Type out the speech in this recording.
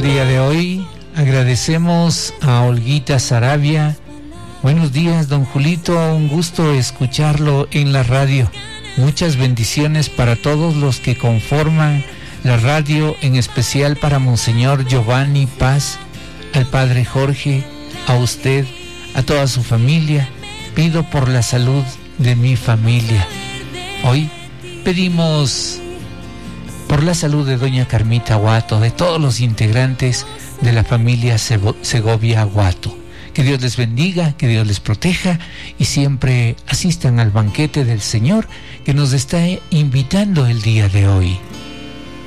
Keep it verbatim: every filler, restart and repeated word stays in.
día de hoy. Agradecemos a Olguita Sarabia. Buenos días, don Julito, un gusto escucharlo en la radio. Muchas bendiciones para todos los que conforman la radio, en especial para Monseñor Giovanni Paz, al Padre Jorge, a usted, a toda su familia. Pido por la salud de mi familia. Hoy pedimos por la salud de doña Carmita Guato, de todos los integrantes de la familia Segovia Guato. Que Dios les bendiga, que Dios les proteja y siempre asistan al banquete del Señor que nos está invitando el día de hoy.